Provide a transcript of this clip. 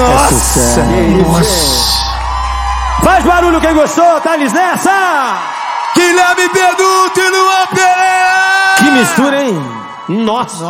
Nossa! Faz barulho quem gostou, Thales nessa! Guilherme Beduto e Luan Pereira! Que mistura, hein? Nossa!